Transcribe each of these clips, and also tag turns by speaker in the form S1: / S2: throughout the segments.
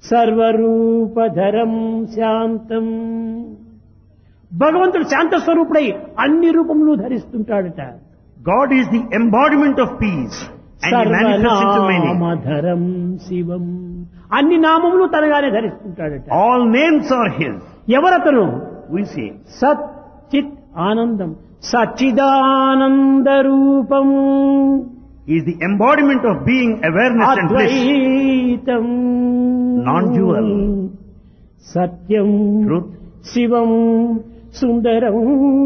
S1: సర్వరూపధరం శాంతం. భగవంతుడు శాంత స్వరూపుడై అన్ని రూపములు ధరిస్తుంటాడట.
S2: God is the embodiment of peace and he manifests into many.
S1: సర్వనామధరం శివం, అన్ని నామములు తనగానే ధరిస్తుంటాడట.
S2: All names are his.
S1: ఎవరతను?
S2: We see
S1: సత్ చిత్ ఆనందం, సచ్చిదానంద రూపం,
S2: he is the embodiment of being, awareness and bliss.
S1: Advaitam,
S2: Non-dual.
S1: Satyam,
S2: Truth.
S1: Shivam, Sundaram.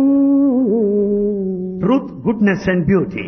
S2: Truth, goodness and beauty.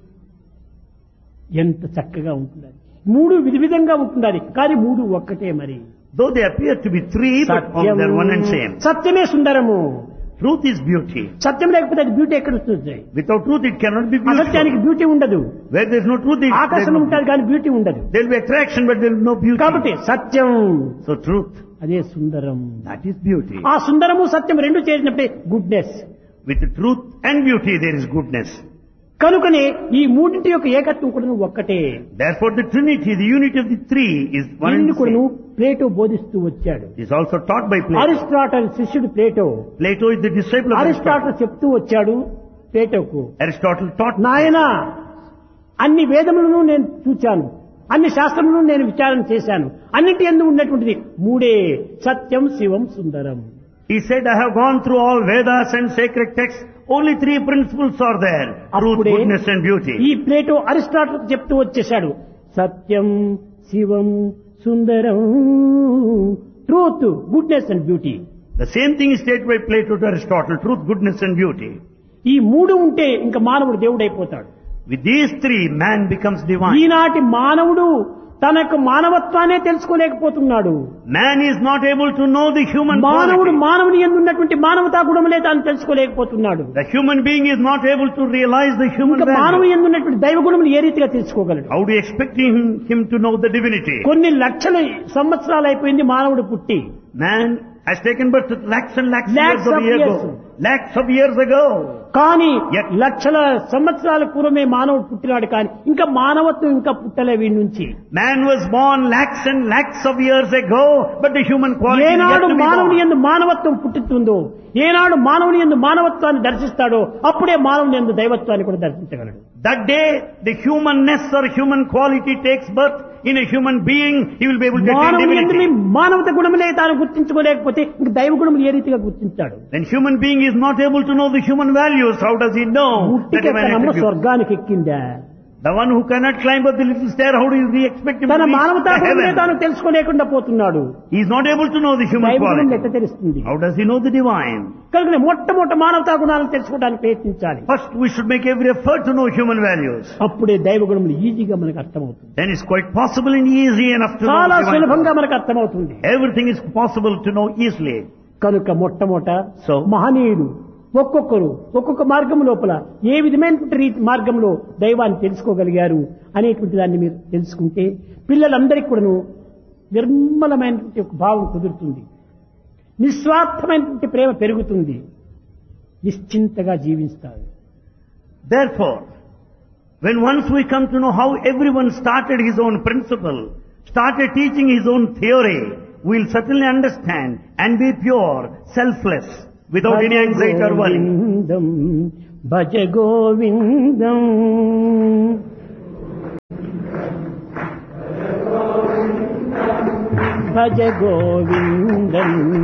S1: ఎంత చక్కగా ఉంటుంది. మూడు విధంగా ఉంటుంది కానీ మూడు ఒక్కటే. మరి
S2: Though they appear to be three, but they are one and same.
S1: సత్యమే సుందరము.
S2: Truth is beauty.
S1: సత్యం లేకపోతే అది బ్యూటీ ఎక్కడ వస్తుంది?
S2: Without truth, it cannot be
S1: అసత్యానికి
S2: beautiful.
S1: Beauty ఉండదు.
S2: Where there is no truth,
S1: ఆకర్షణ ఉంటుంది కానీ బ్యూటీ ఉండదు.
S2: there will be attraction, but there will be no beauty.
S1: కాబట్టి సత్యం
S2: So truth,
S1: అదే సుందరం.
S2: that is beauty.
S1: ఆ సుందరము సత్యం రెండు చేసినప్పుడే goodness.
S2: With the truth and beauty, there is goodness.
S1: కనుకనే ఈ మూడింటి యొక్క ఏకత్వం కూడా ఒక్కటే.
S2: Therefore, the Trinity, the unity of the three, is one and
S1: దీన్ని
S2: the
S1: కూడా
S2: same.
S1: ప్లేటో బోధిస్తూ వచ్చాడు.
S2: It is also taught by Plato.
S1: Aristotle శిష్యుడు Plato.
S2: Plato is the disciple of Aristotle.
S1: Aristotle చెప్తూ వచ్చాడు ప్లేటోకు,
S2: Aristotle taught.
S1: నాయనా అన్ని వేదములను నేను చూచాను, అన్ని శాస్త్రములను నేను విచారణ చేశాను, అన్నిటి యందు ఉన్నటువంటిది మూడే, సత్యం శివం సుందరం.
S2: He said, I have gone through all Vedas and sacred texts. Only three principles are there. Truth,
S1: అప్పుడే
S2: goodness and beauty.
S1: ఈ ప్లేటో అరిస్టాటల్ చెప్తూ వచ్చేశాడు సత్యం శివం సుందరం, truth goodness and beauty.
S2: The same thing is stated by Plato to Aristotle. Truth, goodness and beauty.
S1: ఈ మూడు ఉంటే ఇంకా మానవుడు దేవుడైపోతాడు.
S2: With these three, man becomes divine.
S1: ఈనాటి మానవుడు తనకు మానవత్వాన్ని తెలుసుకోలేకపోతున్నాడు.
S2: Man is not able to know the human
S1: మానవుడు
S2: quality.
S1: మానవుని యందు ఉన్నటువంటి మానవతా గుణములే తాను తెలుసుకోలేకపోతున్నాడు.
S2: The human being is not able to realize the human
S1: ఇంకా మానవుని
S2: value.
S1: యందు ఉన్నటువంటి దైవ గుణములు ఏ రీతిగా తెలుసుకోగలడు?
S2: How do you expect him to know the divinity?
S1: కొన్ని లక్షల సంవత్సరాలు అయిపోయింది మానవుడు పుట్టి.
S2: Man has taken birth lakhs and lakhs,
S1: Lakhs of
S2: years
S1: years.
S2: ago. Lakhs of years ago.
S1: కానీ
S2: Yet-
S1: లక్షల సంవత్సరాల పూర్వమే మానవుడు పుట్టినాడు, కానీ ఇంకా మానవత్వం ఇంకా పుట్టలే వీడి నుంచి.
S2: Man was born lakhs and lakhs of years ago, but the human quality is yet
S1: ఏనాడు
S2: to be
S1: మానవుని
S2: born.
S1: యందు మానవత్వం పుట్టుతుందో, ఏనాడు మానవుని యందు మానవత్వాన్ని దర్శిస్తాడో అప్పుడే మానవుని యందు దైవత్వాన్ని కూడా దర్శించగలడు.
S2: That day, the humanness or human quality takes birth in a human being, he will be able to attain
S1: మానవుని యందు
S2: divinity.
S1: మానవత గుణములే తాను గుర్తించుకోలేకపోతే ఇంక దైవ గుణములు ఏ రీతిగా గుర్తించాడు?
S2: When human being is not able to know the human values, how does he know the divine
S1: ముట్టికెక్కనమ్మ
S2: attributes?
S1: స్వర్గానికి ఎక్కిందా?
S2: The one who cannot climb up the little stair, how do you expect him
S1: తన
S2: to reach
S1: మానవతా
S2: the
S1: గుణములే
S2: heaven?
S1: తాను తెలుసుకోలేకుండా పోతున్నాడు.
S2: He is not able to know the human
S1: దైవ గుణం
S2: quality.
S1: ఎట్లా తెలుస్తుంది?
S2: How does he know the divine?
S1: కనుక మొట్టమొదటి మానవతా గుణాలను తెలుసుకోవడానికి ప్రయత్నించాలి.
S2: First, we should make every effort to know human values.
S1: అప్పుడే దైవ గుణములు ఈజీగా మనకు అర్థమవుతుంది.
S2: Then it's quite possible and easy enough to know
S1: చాలా
S2: the divine.
S1: సులభంగా మనకు అర్థమవుతుంది.
S2: Everything is possible to know easily.
S1: కనుక మొట్టమొదట
S2: So-
S1: మహనీయులు ఒక్కొక్కరు ఒక్కొక్క మార్గం లోపల ఏ విధమైనటువంటి రీతి మార్గంలో దైవాన్ని తెలుసుకోగలిగారు అనేటువంటి దాన్ని మీరు తెలుసుకుంటే పిల్లలందరికీ కూడాను నిర్మలమైనటువంటి ఒక భావం కుదురుతుంది, నిస్వార్థమైనటువంటి ప్రేమ పెరుగుతుంది, నిశ్చింతగా జీవిస్తారు.
S2: Therefore, when once we come to know how everyone started his own principle, started teaching his own theory, we'll certainly understand and be pure, selfless, without any anxiety or worry.
S1: Govindam Bhaja Govindam Bhaja Govindam